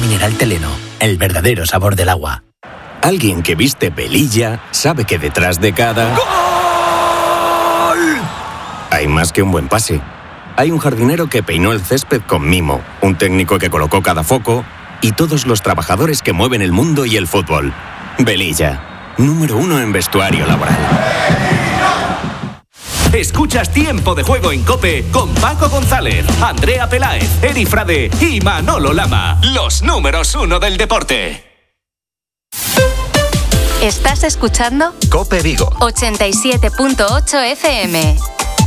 mineral Teleno, el verdadero sabor del agua. Alguien que viste Velilla sabe que detrás de cada... ¡Gol! Hay más que un buen pase. Hay un jardinero que peinó el césped con mimo, un técnico que colocó cada foco y todos los trabajadores que mueven el mundo y el fútbol. Velilla, número 1 en vestuario laboral. Escuchas Tiempo de Juego en COPE con Paco González, Andrea Peláez, Eri Frade y Manolo Lama. Los números 1 del deporte. ¿Estás escuchando? COPE Vigo 87.8 FM.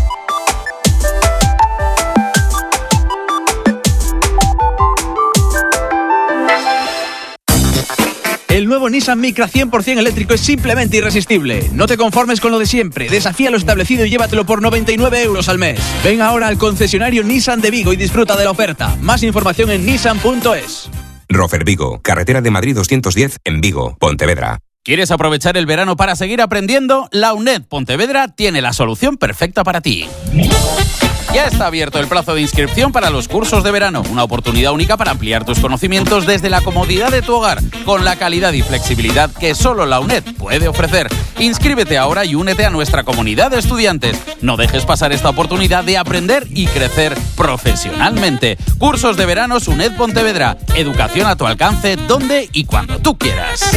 El nuevo Nissan Micra 100% eléctrico es simplemente irresistible. No te conformes con lo de siempre. Desafía lo establecido y llévatelo por 99 € al mes. Ven ahora al concesionario Nissan de Vigo y disfruta de la oferta. Más información en nissan.es. Rofer Vigo, carretera de Madrid 210 en Vigo, Pontevedra. ¿Quieres aprovechar el verano para seguir aprendiendo? La UNED Pontevedra tiene la solución perfecta para ti. Ya está abierto el plazo de inscripción para los cursos de verano, una oportunidad única para ampliar tus conocimientos desde la comodidad de tu hogar, con la calidad y flexibilidad que solo la UNED puede ofrecer. Inscríbete ahora y únete a nuestra comunidad de estudiantes. No dejes pasar esta oportunidad de aprender y crecer profesionalmente. Cursos de verano UNED Pontevedra. Educación a tu alcance, donde y cuando tú quieras.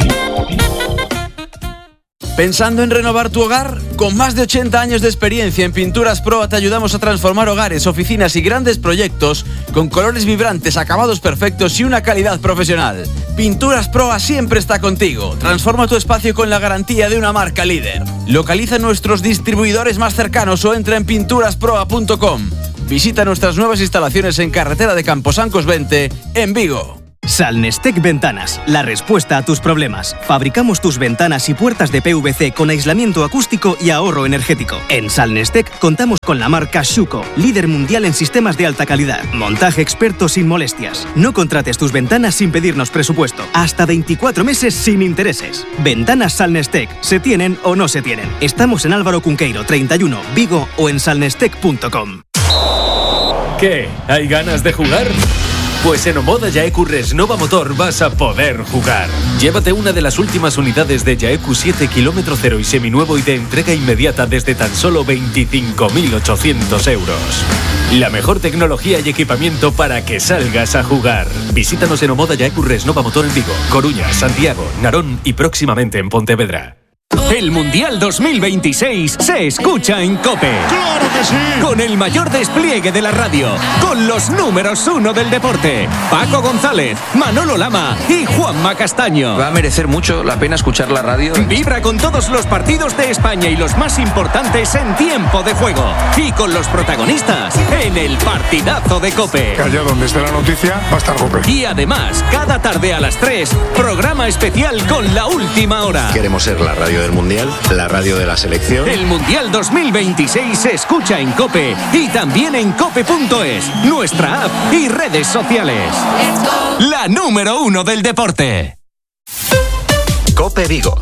¿Pensando en renovar tu hogar? Con más de 80 años de experiencia en Pinturas Proa te ayudamos a transformar hogares, oficinas y grandes proyectos con colores vibrantes, acabados perfectos y una calidad profesional. Pinturas Proa siempre está contigo. Transforma tu espacio con la garantía de una marca líder. Localiza nuestros distribuidores más cercanos o entra en pinturasproa.com. Visita nuestras nuevas instalaciones en carretera de Camposancos 20 en Vigo. Salnestec Ventanas, la respuesta a tus problemas. Fabricamos tus ventanas y puertas de PVC con aislamiento acústico y ahorro energético. En Salnestec contamos con la marca Schuco, líder mundial en sistemas de alta calidad. Montaje experto sin molestias. No contrates tus ventanas sin pedirnos presupuesto. Hasta 24 meses sin intereses. Ventanas Salnestec, se tienen o no se tienen. Estamos en Álvaro Cunqueiro 31, Vigo o en salnestec.com. ¿Qué? ¿Hay ganas de jugar? Pues en Omoda Yaeku Resnova Motor vas a poder jugar. Llévate una de las últimas unidades de Yaeku 7 km 0 y seminuevo y de entrega inmediata desde tan solo 25.800 euros. La mejor tecnología y equipamiento para que salgas a jugar. Visítanos en Omoda Yaeku Resnova Motor en Vigo, Coruña, Santiago, Narón y próximamente en Pontevedra. El Mundial 2026 se escucha en COPE. ¡Claro que sí! Con el mayor despliegue de la radio, con los números 1 del deporte, Paco González, Manolo Lama y Juanma Castaño. Va a merecer mucho la pena escuchar la radio. Vibra con todos los partidos de España y los más importantes en tiempo de juego. Y con los protagonistas en el partidazo de COPE. Que allá donde esté la noticia va a estar COPE. Y además, cada tarde a las 3, programa especial con la última hora. Queremos ser la radio del Mundial, la radio de la selección. El Mundial 2026 se escucha en COPE y también en cope.es, nuestra app y redes sociales. La número 1 del deporte. COPE Vigo.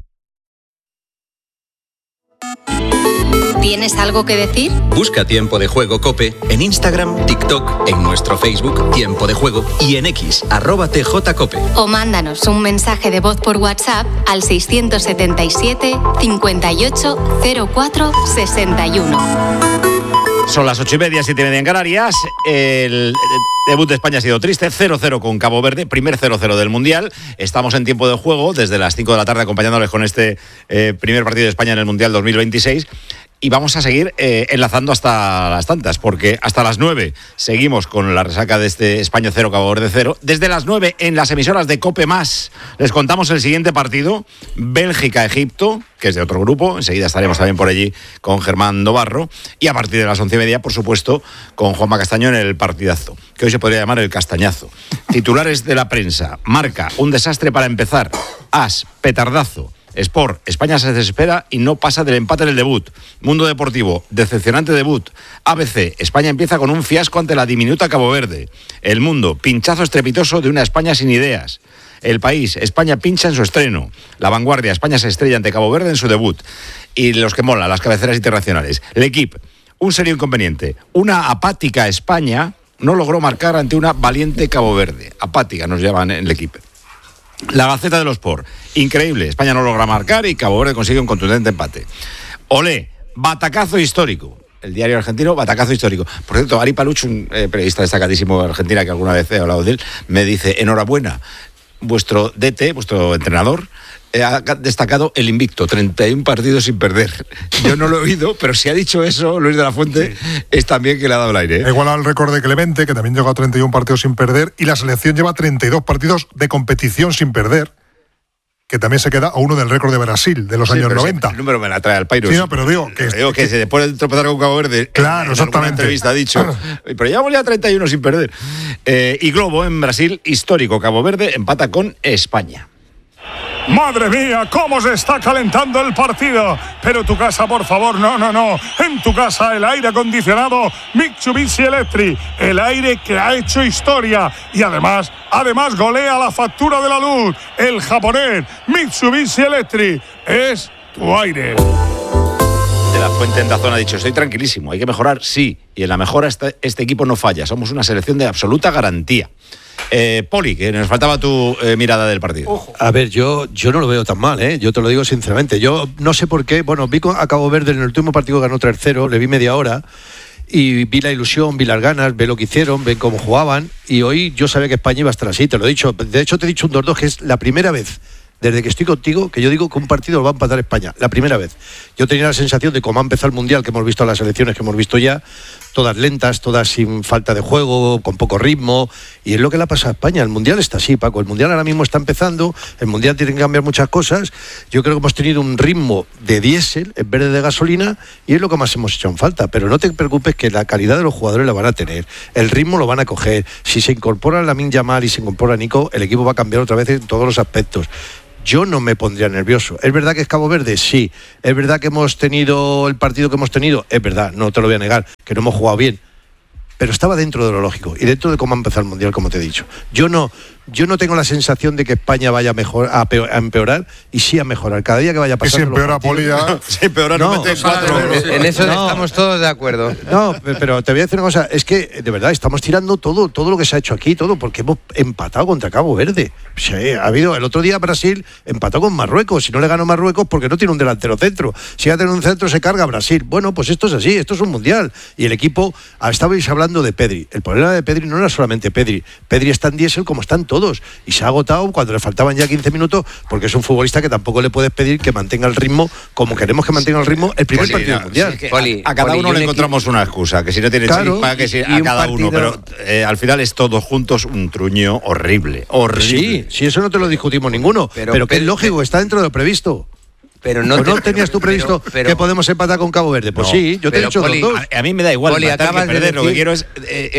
¿Tienes algo que decir? Busca Tiempo de Juego COPE en Instagram, TikTok, en nuestro Facebook Tiempo de Juego y en X @TJCOPE. O mándanos un mensaje de voz por WhatsApp al 677 58 04 61. Son las 8:30, 7:30 en Canarias. El debut de España ha sido triste, 0-0 con Cabo Verde, primer 0-0 del Mundial. Estamos en tiempo de juego desde las 5 de la tarde acompañándoles con este primer partido de España en el Mundial 2026. Y vamos a seguir enlazando hasta las tantas, porque hasta las 9 seguimos con la resaca de este España 0, Cabo Verde 0. Desde las 9 en las emisoras de COPE+, les contamos el siguiente partido, Bélgica-Egipto, que es de otro grupo. Enseguida estaremos también por allí con Germán Novarro. Y a partir de las 11:30, por supuesto, con Juanma Castaño en el partidazo, que hoy se podría llamar el castañazo. Titulares de la prensa. Marca, un desastre para empezar. As, petardazo. Sport, España se desespera y no pasa del empate en el debut. Mundo Deportivo, decepcionante debut. ABC, España empieza con un fiasco ante la diminuta Cabo Verde. El Mundo, pinchazo estrepitoso de una España sin ideas. El País, España pincha en su estreno. La Vanguardia, España se estrella ante Cabo Verde en su debut. Y los que molan, las cabeceras internacionales. L'Equipe, un serio inconveniente. Una apática España, no logró marcar ante una valiente Cabo Verde. Apática nos llaman en el equipo. La Gaceta de los Sport. Increíble. España no logra marcar y Cabo Verde consigue un contundente empate. Olé, batacazo histórico. El diario argentino, batacazo histórico. Por cierto, Ari Paluch, un periodista destacadísimo de Argentina que alguna vez he hablado de él, me dice, enhorabuena, vuestro DT, vuestro entrenador, ha destacado el invicto, 31 partidos sin perder. Yo no lo he oído, pero si ha dicho eso Luis de la Fuente, es también que le ha dado el aire, ¿eh? Ha igualado el récord de Clemente, que también llegó a 31 partidos sin perder, y la selección lleva 32 partidos de competición sin perder, que también se queda a uno del récord de Brasil de los años 90. El número me la trae al Pairo. Sí, no, pero digo que después de tropezar con Cabo Verde, claro, en alguna entrevista ha dicho, pero llevamos ya 31 sin perder. Y Globo en Brasil, histórico, Cabo Verde empata con España. Madre mía, cómo se está calentando el partido. Pero tu casa, por favor, no. En tu casa el aire acondicionado Mitsubishi Electric, el aire que ha hecho historia y además golea la factura de la luz. El japonés Mitsubishi Electric es tu aire. De la Fuente en Dazón ha dicho, estoy tranquilísimo, hay que mejorar, sí, y en la mejora este equipo no falla, somos una selección de absoluta garantía. Poli, que nos faltaba tu mirada del partido. Ojo. A ver, yo no lo veo tan mal, yo te lo digo sinceramente. Yo no sé por qué, vi a Cabo Verde en el último partido que ganó 3-0, le vi media hora y vi la ilusión, vi las ganas, vi lo que hicieron, vi cómo jugaban, y hoy yo sabía que España iba a estar así, te lo he dicho. De hecho te he dicho un 2-2, que es la primera vez desde que estoy contigo que yo digo que un partido lo va a empatar España, la primera vez. Yo tenía la sensación de cómo ha empezado el Mundial, que hemos visto las selecciones que hemos visto ya, todas lentas, todas sin falta de juego, con poco ritmo, y es lo que le ha pasado a España. El Mundial está así, Paco, el Mundial ahora mismo está empezando, el Mundial tiene que cambiar muchas cosas. Yo creo que hemos tenido un ritmo de diésel en vez de gasolina, y es lo que más hemos hecho en falta, pero no te preocupes que la calidad de los jugadores la van a tener, el ritmo lo van a coger. Si se incorpora Lamine Yamal y se incorpora Nico, el equipo va a cambiar otra vez en todos los aspectos. Yo no me pondría nervioso. ¿Es verdad que es Cabo Verde? Sí. ¿Es verdad que hemos tenido el partido que hemos tenido? Es verdad, no te lo voy a negar, que no hemos jugado bien. Pero estaba dentro de lo lógico y dentro de cómo ha empezado el Mundial, como te he dicho. Yo no tengo la sensación de que España vaya a empeorar, y sí a mejorar. Cada día que vaya pasando. Y si empeora, Poli, ya. Si empeora, no mete 4. En eso estamos todos de acuerdo. No, pero te voy a decir una cosa. Es que, de verdad, estamos tirando todo lo que se ha hecho aquí, todo, porque hemos empatado contra Cabo Verde. Sí, ha habido, el otro día Brasil empató con Marruecos. Si no le ganó Marruecos, porque no tiene un delantero centro. Si va a tener un centro, se carga Brasil. Bueno, pues esto es así, esto es un Mundial. Y el equipo, estabais hablando de Pedri. El problema de Pedri no era solamente Pedri. Pedri está en diésel como están todos. Y se ha agotado cuando le faltaban ya 15 minutos, porque es un futbolista que tampoco le puedes pedir que mantenga el ritmo como queremos que mantenga el ritmo el primer partido del Mundial. A cada uno le encontramos una excusa, que si no tiene chispa, que si a cada uno, pero al final es todos juntos un truño horrible. Sí, eso no te lo discutimos ninguno, pero que es lógico, está dentro de lo previsto. Pero no tenías tú previsto que podemos empatar con Cabo Verde. Pues no, sí, yo te he dicho Poli, los dos. A mí me da igual empatar que perder. Lo que quiero es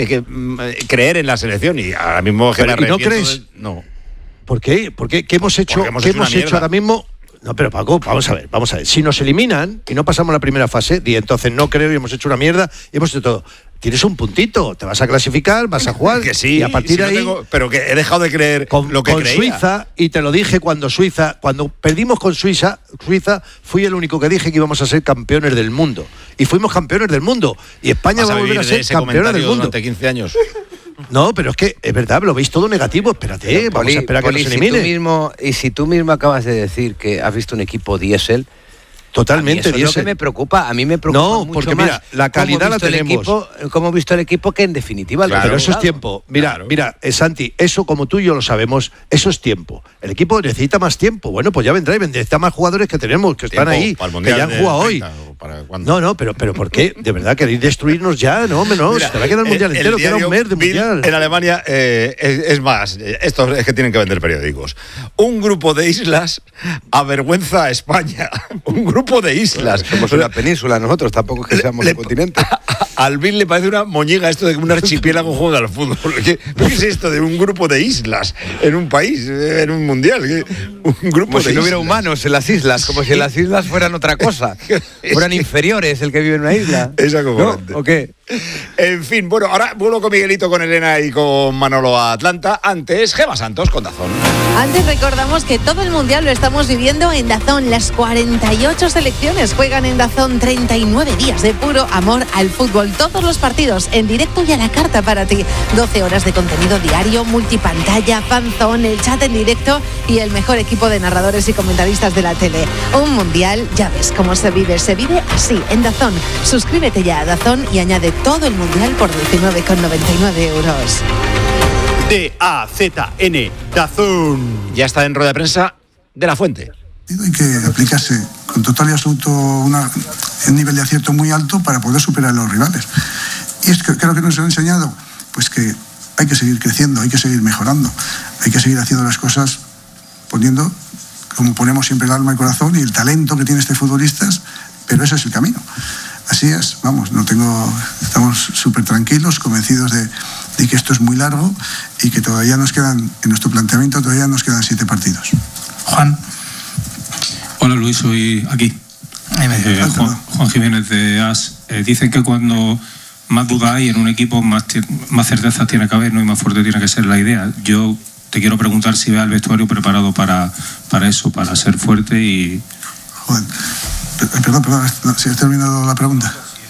creer en la selección, y ahora mismo que me ¿no crees? No. ¿Por qué? ¿Qué hemos hecho? ¿Qué hemos hecho ahora mismo? No, pero Paco, vamos a ver. Si nos eliminan y no pasamos la primera fase, y entonces no creo y hemos hecho una mierda y hemos hecho todo. Tienes un puntito, te vas a clasificar, vas a jugar, que sí, y a partir de ahí... pero que he dejado de creer lo que creía. Con Suiza, y te lo dije cuando perdimos con Suiza, fui el único que dije que íbamos a ser campeones del mundo. Y fuimos campeones del mundo. Y España va a volver a ser campeona del mundo. Durante 15 años. No, pero es que es verdad, lo veis todo negativo. Espérate, vamos a esperar que nos elimine. Si tú mismo acabas de decir que has visto un equipo diésel, totalmente, eso es lo que me preocupa. A mí me preocupa mucho porque más mira, la calidad la tenemos. Cómo he visto el equipo, que en definitiva... Pero eso es tiempo. Mira, Santi, eso como tú y yo lo sabemos, eso es tiempo. El equipo necesita más tiempo. Bueno, pues ya vendrá y necesita más jugadores que tenemos, que están ahí, que ya han jugado hoy. No, pero ¿por qué? De verdad, queréis destruirnos ya, no, hombre, no. Mira, se va a quedar el Mundial entero, queda un mes de Mundial. En Alemania, es más, esto es que tienen que vender periódicos. Un grupo de islas avergüenza a España. Un grupo de islas. Somos una península nosotros, tampoco es que seamos un continente. Al Bill le parece una moñiga esto de que un archipiélago juega al fútbol. ¿Qué es esto de un grupo de islas en un país, en un mundial? Un grupo como de si no hubiera humanos en las islas, como si las islas fueran otra cosa, fueran inferiores el que vive en una isla. Es acojonante. ¿No? ¿O qué? En fin, bueno, ahora vuelvo con Miguelito, con Elena y con Manolo a Atlanta. Antes, Gema Santos con DAZN. Antes recordamos que todo el Mundial lo estamos viviendo en DAZN. Las 48 selecciones juegan en DAZN, 39 días de puro amor al fútbol. Todos los partidos en directo y a la carta para ti. 12 horas de contenido diario, multipantalla, fanzone, el chat en directo y el mejor equipo de narradores y comentaristas de la tele. Un Mundial, ya ves cómo se vive así en DAZN. Suscríbete ya a DAZN y añade todo el Mundial por 19,99 euros. DAZN, DAZN. Ya está en rueda de prensa de La Fuente. Hay que aplicarse con total y absoluto un nivel de acierto muy alto para poder superar a los rivales. Y es que creo que nos han enseñado pues que hay que seguir creciendo, hay que seguir mejorando, hay que seguir haciendo las cosas poniendo, como ponemos siempre, el alma y el corazón y el talento que tiene este futbolista, pero ese es el camino. Así es, vamos, estamos súper tranquilos, convencidos de que esto es muy largo y que todavía nos quedan, en nuestro planteamiento, todavía nos quedan 7 partidos. Juan. Hola Luis, soy aquí. Juan Jiménez de AS. Dicen que cuando más duda hay en un equipo, más certeza tiene que haber, ¿no? Y más fuerte tiene que ser la idea. Yo te quiero preguntar si ve al vestuario preparado para eso, para ser fuerte y... Juan. Perdón, si has terminado la pregunta.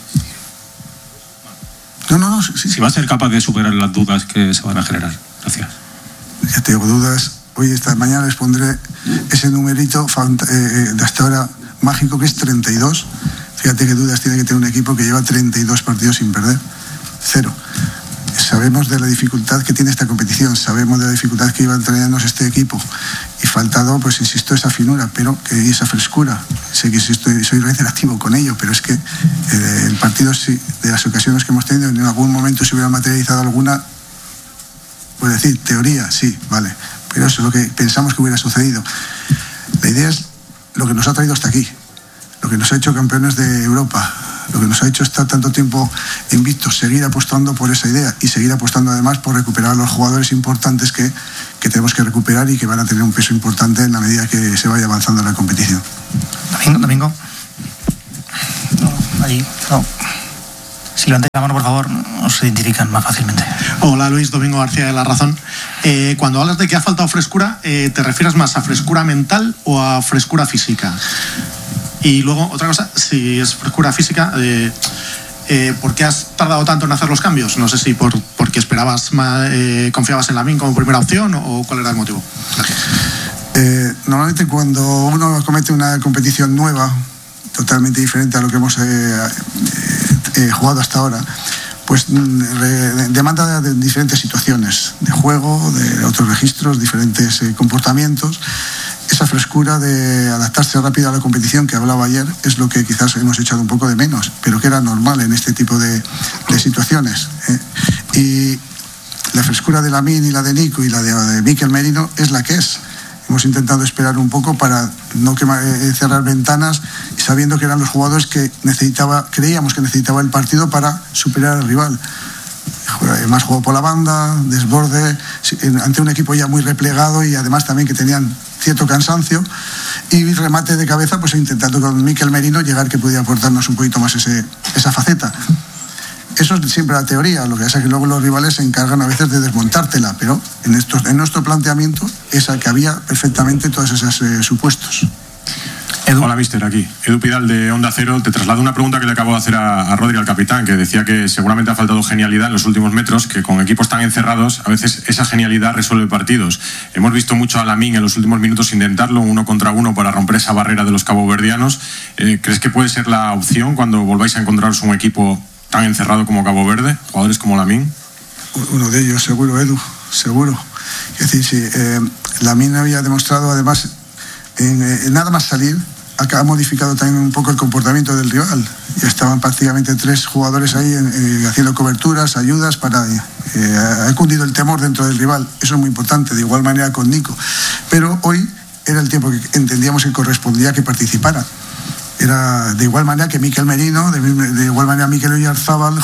No. Sí. Si va a ser capaz de superar las dudas que se van a generar. Gracias. Ya tengo dudas. Hoy, esta mañana, les pondré ese numerito de hasta ahora mágico, que es 32. Fíjate qué dudas tiene que tener un equipo que lleva 32 partidos sin perder. 0. Sabemos de la dificultad que tiene esta competición, sabemos de la dificultad que iba a entrenarnos este equipo y faltado, pues insisto, esa finura, pero que esa frescura. Sé que soy reiterativo con ello, pero es que el partido, sí, de las ocasiones que hemos tenido, en algún momento se hubiera materializado alguna, pues decir, teoría, sí, vale, pero eso es lo que pensamos que hubiera sucedido. La idea es lo que nos ha traído hasta aquí, lo que nos ha hecho campeones de Europa, lo que nos ha hecho estar tanto tiempo invictos, seguir apostando por esa idea y seguir apostando además por recuperar a los jugadores importantes que tenemos que recuperar y que van a tener un peso importante en la medida que se vaya avanzando en la competición. Domingo. No, allí, no. Si levantáis la mano, por favor, os identifican más fácilmente. Hola Luis, Domingo García de La Razón. Cuando hablas de que ha faltado frescura, ¿te refieres más a frescura mental o a frescura física? Y luego, otra cosa, si es frescura física, ¿por qué has tardado tanto en hacer los cambios? No sé si porque esperabas más, confiabas en Lamine como primera opción o cuál era el motivo. Gracias. Normalmente cuando uno comete una competición nueva, totalmente diferente a lo que hemos jugado hasta ahora, pues demanda de diferentes situaciones, de juego, de otros registros, diferentes comportamientos. Esa frescura de adaptarse rápido a la competición que hablaba ayer es lo que quizás hemos echado un poco de menos, pero que era normal en este tipo de situaciones. Y la frescura de Lamine y la de Nico y la de Mikel Merino es la que es. Hemos intentado esperar un poco para no cerrar ventanas, sabiendo que eran los jugadores que creíamos que necesitaba el partido para superar al rival. Más juego por la banda, desborde, ante un equipo ya muy replegado y además también que tenían cierto cansancio, y remate de cabeza, pues intentando con Mikel Merino llegar, que podía aportarnos un poquito más esa faceta. Eso es siempre la teoría, lo que pasa es que luego los rivales se encargan a veces de desmontártela, pero en nuestro planteamiento esa que había perfectamente todos esos supuestos. Hola, mister, aquí. Edu Pidal de Onda Cero. Te traslado una pregunta que le acabo de hacer a Rodri, al capitán, que decía que seguramente ha faltado genialidad en los últimos metros, que con equipos tan encerrados a veces esa genialidad resuelve partidos. Hemos visto mucho a Lamine en los últimos minutos intentarlo 1 contra 1 para romper esa barrera de los caboverdianos. ¿Crees que puede ser la opción cuando volváis a encontraros un equipo tan encerrado como Cabo Verde, jugadores como Lamine? Uno de ellos, seguro, Edu, seguro. Es decir, si Lamine había demostrado además en nada más salir, ha modificado también un poco el comportamiento del rival. Ya estaban prácticamente 3 jugadores ahí haciendo coberturas, ayudas, ha cundido el temor dentro del rival. Eso es muy importante, de igual manera con Nico. Pero hoy era el tiempo que entendíamos que correspondía que participara. Era de igual manera que Mikel Merino, de igual manera Mikel Oyarzábal,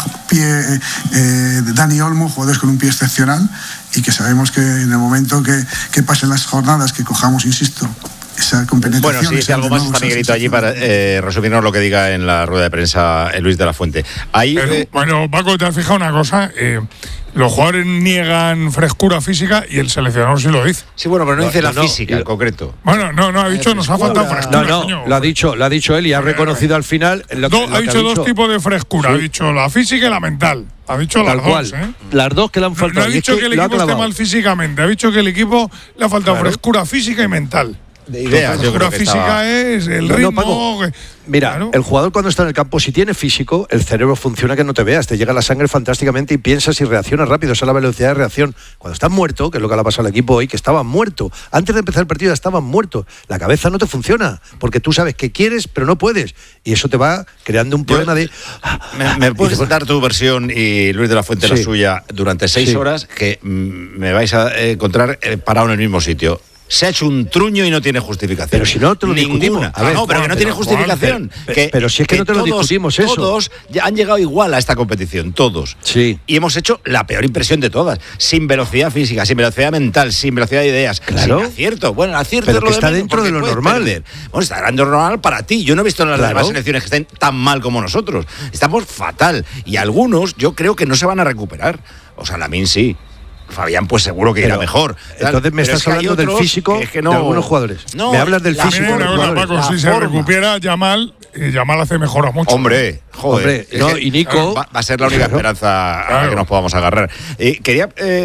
Dani Olmo, jugadores con un pie excepcional, y que sabemos que en el momento que pasen las jornadas, que cojamos, insisto, esa compenetración. Bueno, sí, dice algo más está Miguelito allí para resumirnos lo que diga en la rueda de prensa Luis de la Fuente. Ahí, bueno, Paco, ¿te has fijado una cosa? Los jugadores niegan frescura física y el seleccionador sí lo dice. Sí, bueno, pero no dice la física en concreto. Bueno, no, ha dicho nos ha faltado frescura. No, lo ha dicho él y ha reconocido al final. Ha dicho dos tipos de frescura. Sí. Ha dicho la física y la mental. Ha dicho las dos, Las dos que le han faltado. No ha dicho que el equipo esté mal físicamente. Ha dicho que el equipo le ha faltado frescura física y mental. De ideas, la frescura física es el ritmo. Mira, el jugador cuando está en el campo, si tiene físico, el cerebro funciona que no te veas, te llega la sangre fantásticamente y piensas y reaccionas rápido, esa es la velocidad de reacción. Cuando estás muerto, que es lo que le ha pasado al equipo hoy, que estaba muerto, antes de empezar el partido ya estaban muertos, la cabeza no te funciona, porque tú sabes que quieres, pero no puedes, y eso te va creando un problema de... ¿Me puedes dar tu versión y Luis de la Fuente la suya durante 6 horas, que me vais a encontrar parado en el mismo sitio? Se ha hecho un truño y no tiene justificación. Pero si no te lo discutimos. Pero que no tiene justificación. Pero si es que no te lo discutimos eso. Todos ya han llegado igual a esta competición, todos. Sí. Y hemos hecho la peor impresión de todas. Sin velocidad física, sin velocidad mental, sin velocidad de ideas. Claro. Sin acierto. Bueno, el acierto pero es lo que está de dentro de lo normal. Bueno, está dentro de lo normal para ti. Yo no he visto en las demás selecciones que estén tan mal como nosotros. Estamos fatal. Y algunos yo creo que no se van a recuperar. O sea, Lamine sí. Fabián, pues seguro que irá mejor. Entonces me estás hablando del físico de algunos jugadores. No, me hablas del físico de los jugadores. Paco, si se recupera Yamal, Yamal hace mejora mucho. Hombre, joder. Y Nico va a ser la única esperanza a la que nos podamos agarrar. Quería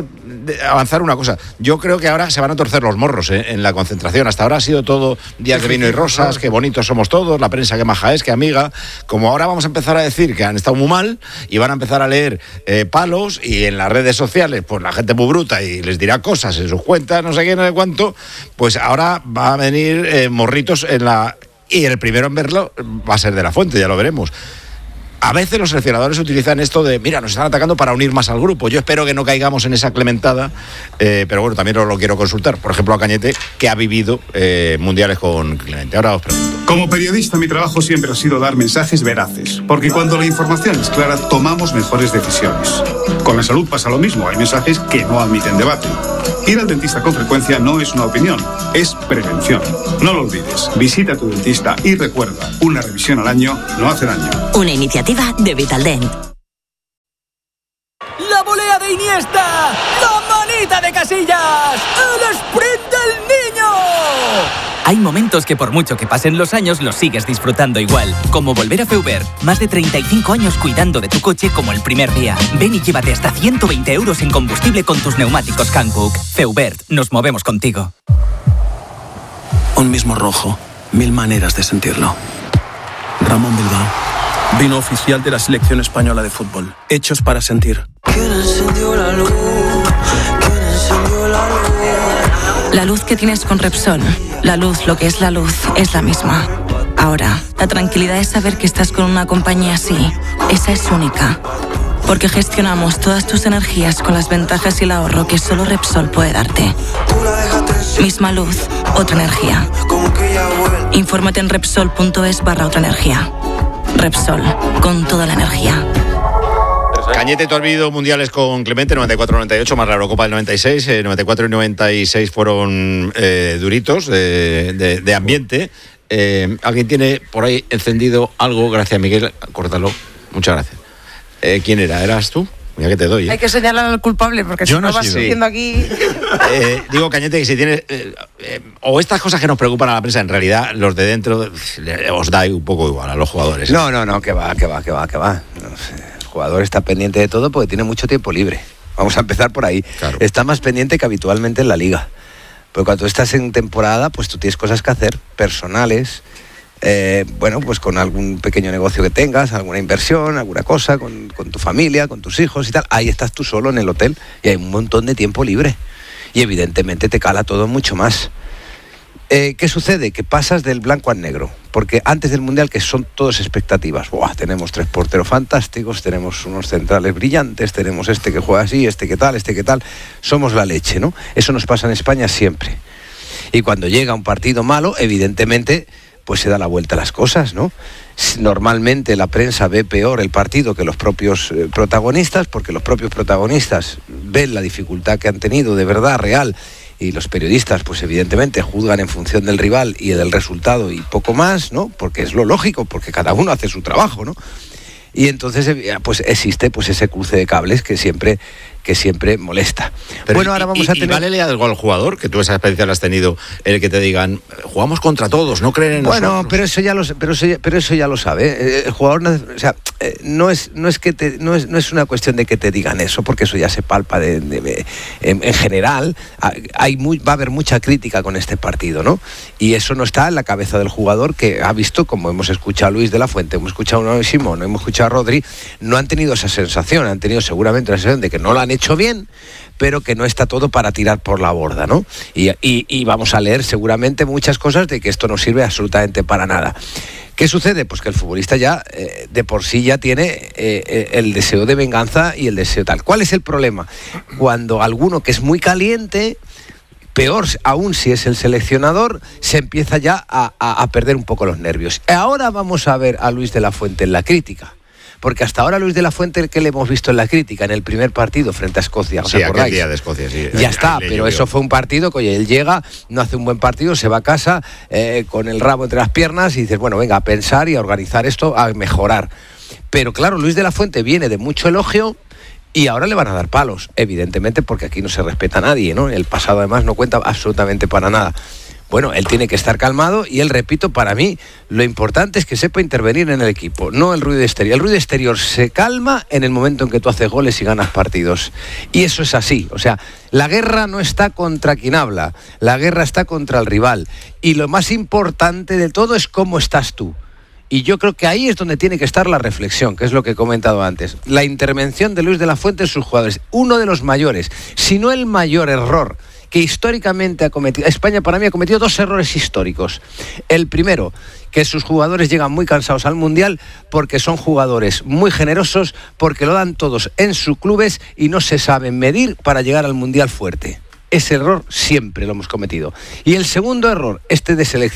avanzar una cosa. Yo creo que ahora se van a torcer los morros en la concentración. Hasta ahora ha sido todo días de vino y rosas, qué bonitos somos todos, la prensa que maja es, que amiga. Como ahora vamos a empezar a decir que han estado muy mal y van a empezar a leer palos, y en las redes sociales pues la gente muy bruta y les dirá cosas en sus cuentas, no sé qué, no sé cuánto, pues ahora va a venir morritos y el primero en verlo va a ser de la Fuente, ya lo veremos. A veces los seleccionadores utilizan esto de, mira, nos están atacando para unir más al grupo. Yo espero que no caigamos en esa clementada, pero bueno, también os lo quiero consultar. Por ejemplo, a Cañete, que ha vivido mundiales con Clemente. Ahora os pregunto. Como periodista, mi trabajo siempre ha sido dar mensajes veraces, porque cuando la información es clara, tomamos mejores decisiones. Con la salud pasa lo mismo, hay mensajes que no admiten debate. Ir al dentista con frecuencia no es una opinión, es prevención. No lo olvides, visita a tu dentista y recuerda, una revisión al año no hace daño. Una iniciativa de Vitaldent. ¡La volea de Iniesta! ¡La manita de Casillas! ¡El sprint del niño! Hay momentos que por mucho que pasen los años los sigues disfrutando igual. Como volver a Feubert. Más de 35 años cuidando de tu coche como el primer día. Ven y llévate hasta 120 euros en combustible con tus neumáticos Hankook. Feubert, nos movemos contigo. Un mismo rojo, 1000 maneras de sentirlo. Ramón Bilbao. Vino oficial de la selección española de fútbol. Hechos para sentir. ¿Quién encendió la luz? ¿Quién encendió la luz? La luz que tienes con Repsol. La luz, lo que es la luz, es la misma. Ahora, la tranquilidad es saber que estás con una compañía así. Esa es única. Porque gestionamos todas tus energías con las ventajas y el ahorro que solo Repsol puede darte. Misma luz, otra energía. Infórmate en Repsol.es/otra energía. Repsol, con toda la energía. Cañete, tú has vivido mundiales con Clemente, 94-98, más la Eurocopa del 96, 94 y 96 fueron duritos de ambiente. ¿Alguien tiene por ahí encendido algo? Gracias, Miguel, córtalo. Muchas gracias. ¿Quién era? ¿Eras tú? Mira que te doy. Hay que señalar al culpable, porque yo si no vas diciendo aquí... Digo, Cañete, que si tienes... o estas cosas que nos preocupan a la prensa, en realidad, los de dentro os da un poco igual a los jugadores. No, que va. No sé, el jugador está pendiente de todo porque tiene mucho tiempo libre. Vamos a empezar por ahí. Claro. Está más pendiente que habitualmente en la liga. Porque cuando tú estás en temporada, pues tú tienes cosas que hacer, personales... bueno, pues con algún pequeño negocio que tengas, alguna inversión, alguna cosa, con tu familia, con tus hijos y tal. Ahí estás tú solo en el hotel y hay un montón de tiempo libre. Y evidentemente te cala todo mucho más. ¿Qué sucede? Que pasas del blanco al negro. Porque antes del Mundial, que son todas expectativas. ¡Buah! Tenemos 3 porteros fantásticos, tenemos unos centrales brillantes, tenemos este que juega así, este que tal. Somos la leche, ¿no? Eso nos pasa en España siempre. Y cuando llega un partido malo, evidentemente... pues se da la vuelta a las cosas, ¿no? Normalmente la prensa ve peor el partido que los propios protagonistas, porque los propios protagonistas ven la dificultad que han tenido de verdad, real, y los periodistas, pues evidentemente juzgan en función del rival y del resultado y poco más, ¿no? Porque es lo lógico, porque cada uno hace su trabajo, ¿no? Y entonces pues existe pues ese cruce de cables que siempre molesta. Pero bueno, ahora vamos a tener... ¿Y vale algo al jugador? Que tú esa experiencia la has tenido, el que te digan, jugamos contra todos, no creen en nosotros. Bueno, pero eso ya lo sabe. El jugador, o sea, no es una cuestión de que te digan eso, porque eso ya se palpa en general. Va a haber mucha crítica con este partido, ¿no? Y eso no está en la cabeza del jugador, que ha visto, como hemos escuchado a Luis de la Fuente, hemos escuchado a Simón, hemos escuchado a Rodri, no han tenido esa sensación, han tenido seguramente la sensación de que no lo han hecho bien, pero que no está todo para tirar por la borda, ¿no? Y vamos a leer seguramente muchas cosas de que esto no sirve absolutamente para nada. ¿Qué sucede? Pues que el futbolista ya de por sí ya tiene el deseo de venganza y el deseo tal. ¿Cuál es el problema? Cuando alguno que es muy caliente, peor aún si es el seleccionador, se empieza ya a perder un poco los nervios. Ahora vamos a ver a Luis de la Fuente en la crítica. Porque hasta ahora Luis de la Fuente, que le hemos visto en la crítica, en el primer partido frente a Escocia, ¿os acordáis? Aquel día de Escocia, sí. Ya está, pero eso fue un partido que, oye, él llega, no hace un buen partido, se va a casa con el rabo entre las piernas y dices, bueno, venga, a pensar y a organizar esto, a mejorar. Pero claro, Luis de la Fuente viene de mucho elogio y ahora le van a dar palos, evidentemente, porque aquí no se respeta a nadie, ¿no? El pasado además no cuenta absolutamente para nada. Bueno, él tiene que estar calmado y él, repito, para mí lo importante es que sepa intervenir en el equipo, no el ruido exterior. El ruido exterior se calma en el momento en que tú haces goles y ganas partidos. Y eso es así, o sea, la guerra no está contra quien habla, la guerra está contra el rival. Y lo más importante de todo es cómo estás tú. Y yo creo que ahí es donde tiene que estar la reflexión, que es lo que he comentado antes. La intervención de Luis de la Fuente en sus jugadores, uno de los mayores, si no el mayor error que históricamente ha cometido. España para mí ha cometido 2 errores históricos. El primero, que sus jugadores llegan muy cansados al Mundial porque son jugadores muy generosos, porque lo dan todos en sus clubes y no se saben medir para llegar al Mundial fuerte. Ese error siempre lo hemos cometido. Y el segundo error, de selección.